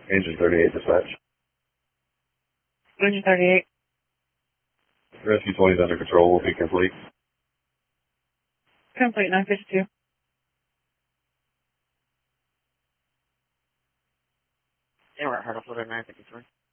Engine 38 dispatch. Engine 38. Rescue 20 is under control. Will be complete. Complete 952. Yeah, we're at Hartlefield at 953.